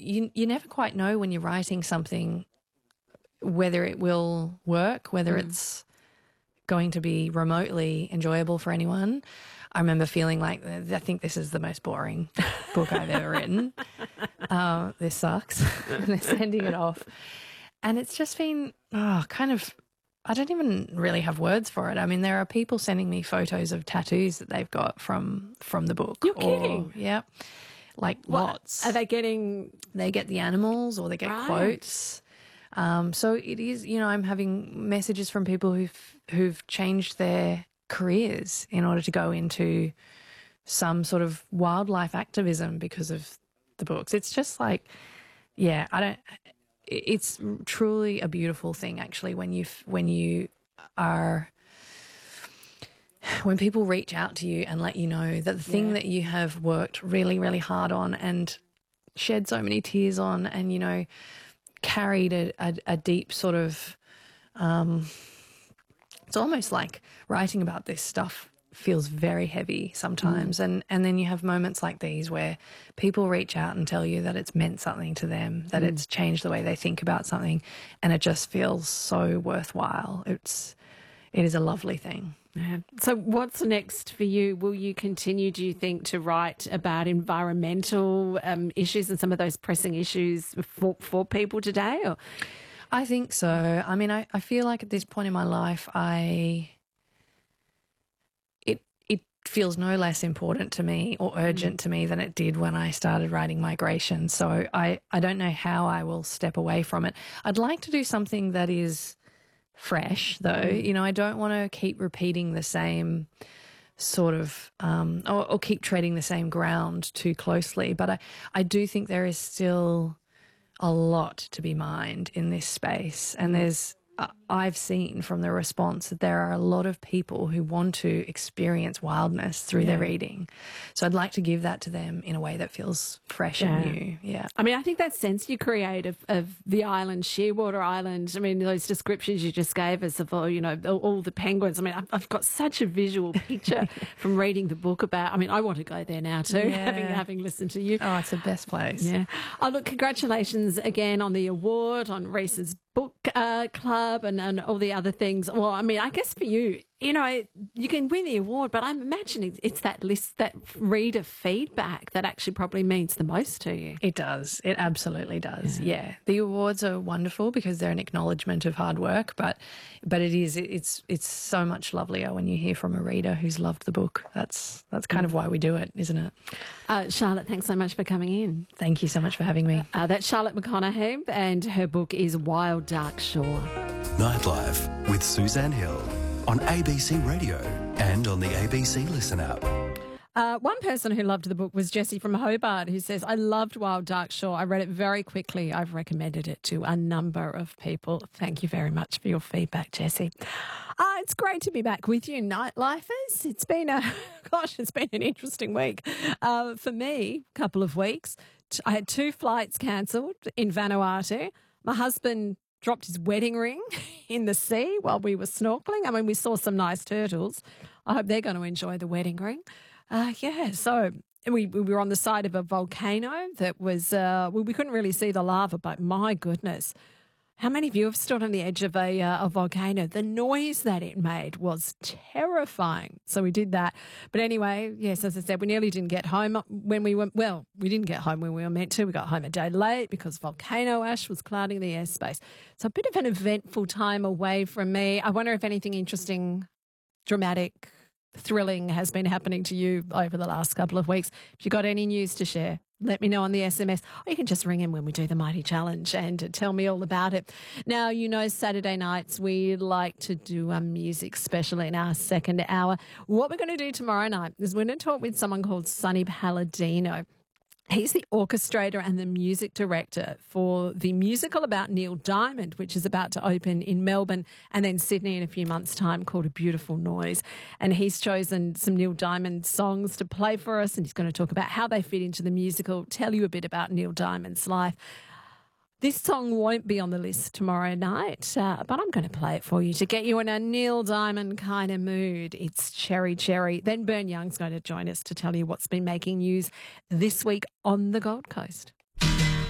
you never quite know when you're writing something whether it will work, whether it's going to be remotely enjoyable for anyone. I remember feeling like, I think this is the most boring book I've ever written. This sucks. And they're sending it off. And it's just been kind of, I don't even really have words for it. I mean, there are people sending me photos of tattoos that they've got from the book. You're kidding? Yeah. Like lots. Are they getting? They get the animals or they get quotes. So it is, I'm having messages from people who've changed their careers in order to go into some sort of wildlife activism because of the books. It's just like, it's truly a beautiful thing actually when people reach out to you and let you know that the thing that you have worked really, really hard on and shed so many tears on and, carried a deep sort of, it's almost like writing about this stuff feels very heavy sometimes. And then you have moments like these where people reach out and tell you that it's meant something to them, that it's changed the way they think about something, and it just feels so worthwhile. It is a lovely thing. Yeah. So what's next for you? Will you continue, do you think, to write about environmental issues and some of those pressing issues for people today? Or? I think so. I mean, I feel like at this point in my life, it feels no less important to me or urgent to me than it did when I started writing Migration. So I don't know how I will step away from it. I'd like to do something that is fresh, though. I don't want to keep repeating the same sort of or keep treading the same ground too closely. But I do think there is still a lot to be mined in this space. And I've seen from the response that there are a lot of people who want to experience wildness through their reading. So I'd like to give that to them in a way that feels fresh and new. Yeah. I mean, I think that sense you create of the island, Shearwater Island, I mean, those descriptions you just gave us of all the penguins. I mean, I've got such a visual picture from reading the book about, I mean, I want to go there now too, having listened to you. Oh, it's the best place. Yeah. Oh, look, congratulations again on the award, on Reese's book club and all the other things. Well, I mean, I guess for you, you can win the award, but I'm imagining it's that list, that reader feedback that actually probably means the most to you. It does. It absolutely does. Yeah. The awards are wonderful because they're an acknowledgement of hard work, but it's so much lovelier when you hear from a reader who's loved the book. That's kind of why we do it, isn't it? Charlotte, thanks so much for coming in. Thank you so much for having me. That's Charlotte McConaghy, and her book is Wild Dark Shore. Nightlife with Suzanne Hill on ABC Radio and on the ABC Listen app. One person who loved the book was Jessie from Hobart, who says, I loved Wild Dark Shore. I read it very quickly. I've recommended it to a number of people. Thank you very much for your feedback, Jessie. It's great to be back with you, Nightlifers. It's been an interesting week. For me, a couple of weeks. I had 2 flights cancelled in Vanuatu. My husband dropped his wedding ring in the sea while we were snorkeling. I mean, we saw some nice turtles. I hope they're going to enjoy the wedding ring. So we were on the side of a volcano that was, we couldn't really see the lava, but my goodness, how many of you have stood on the edge of a volcano? The noise that it made was terrifying. So we did that. But anyway, yes, as I said, we nearly didn't get home when we were, we didn't get home when we were meant to. We got home a day late because volcano ash was clouding the airspace. So a bit of an eventful time away from me. I wonder if anything interesting, dramatic, thrilling has been happening to you over the last couple of weeks. If you've got any news to share, let me know on the SMS, or you can just ring in when we do the Mighty Challenge and tell me all about it. Now, Saturday nights we like to do a music special in our second hour. What we're going to do tomorrow night is we're going to talk with someone called Sonny Palladino. He's the orchestrator and the music director for the musical about Neil Diamond, which is about to open in Melbourne and then Sydney in a few months' time, called A Beautiful Noise. And he's chosen some Neil Diamond songs to play for us, and he's going to talk about how they fit into the musical, tell you a bit about Neil Diamond's life. This song won't be on the list tomorrow night, but I'm going to play it for you to get you in a Neil Diamond kind of mood. It's Cherry Cherry. Then Bern Young's going to join us to tell you what's been making news this week on the Gold Coast.